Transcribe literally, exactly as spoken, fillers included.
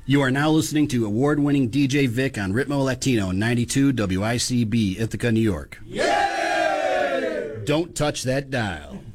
You are now listening to award-winning D J Vic on Ritmo Latino ninety-two W I C B, Ithaca, New York. Yeah! Don't touch that dial.